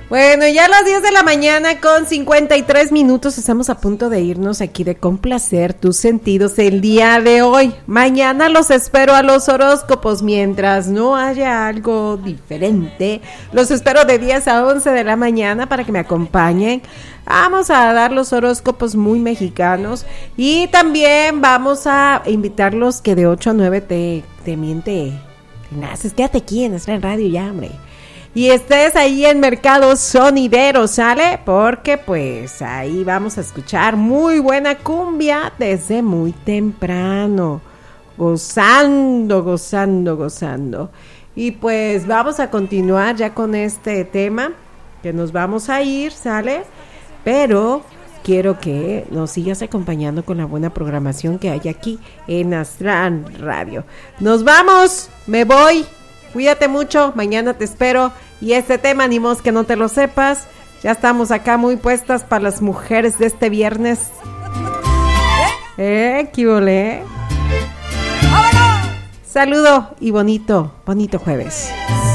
Bueno, ya a las 10 de la mañana con 53 minutos estamos a punto de irnos aquí de complacer tus sentidos el día de hoy. Mañana los espero a los horóscopos, mientras no haya algo diferente. Los espero de 10 a 11 de la mañana para que me acompañen. Vamos a dar los horóscopos muy mexicanos y también vamos a invitarlos que de 8 a 9 te naces. Quédate aquí en nuestra radio ya, hombre. Y estés ahí en Mercado Sonidero, ¿sale? Porque pues ahí vamos a escuchar muy buena cumbia desde muy temprano. Gozando. Y pues vamos a continuar ya con este tema, que nos vamos a ir, ¿sale? Pero quiero que nos sigas acompañando con la buena programación que hay aquí en Astral Radio. Nos vamos, me voy. Cuídate mucho, mañana te espero. Y este tema, animos que no te lo sepas. Ya estamos acá muy puestas para las mujeres de este viernes. ¿Qué volé? Saludo y bonito jueves.